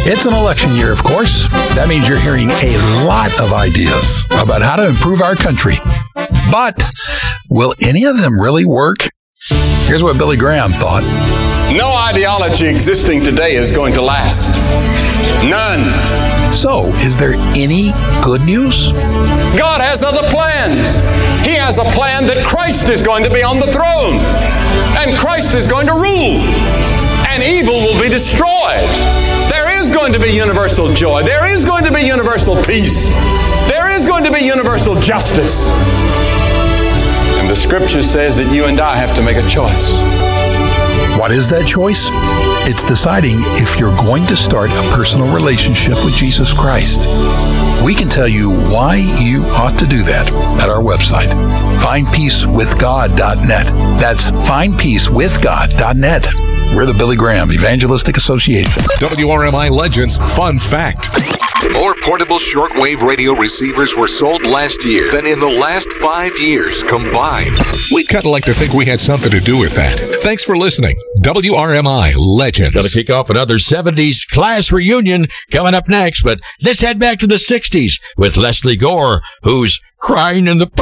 It's an election year, of course. That means you're hearing a lot of ideas about how to improve our country. But will any of them really work? Here's what Billy Graham thought. No ideology existing today is going to last. None. So, is there any good news? God has other plans. He has a plan that Christ is going to be on the throne, and Christ is going to rule, and evil will be destroyed. There is going to be universal joy. There is going to be universal peace. There is going to be universal justice. And the Scripture says that you and I have to make a choice. What is that choice? It's deciding if you're going to start a personal relationship with Jesus Christ. We can tell you why you ought to do that at our website, findpeacewithgod.net. That's findpeacewithgod.net. We're the Billy Graham Evangelistic Association. WRMI Legends Fun Fact. More portable shortwave radio receivers were sold last year than in the last 5 years combined. We'd kind of like to think we had something to do with that. Thanks for listening. WRMI Legends. Going to kick off another 70s class reunion coming up next, but let's head back to the 60s with Leslie Gore, who's crying in the